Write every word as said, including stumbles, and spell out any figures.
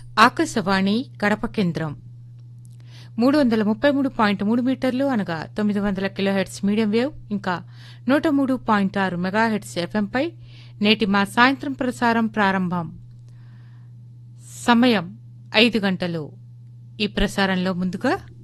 ఆకాశవాణి కడప కేంద్రం మూడు వందల ముప్పై మూడు పాయింట్ మూడు మీటర్లు అనగా తొమ్మిది వందల కిలోహెర్ట్స్ మీడియం వేవ్ ఇంకా నూట మూడు పాయింట్ ఆరు మెగాహెర్ట్స్ ఎఫ్ఎంపై నేటి మా సాయంత్రం ప్రసారం ప్రారంభం. సమయం ఐదు గంటలు. ఈ ప్రసారంలో ముందుగా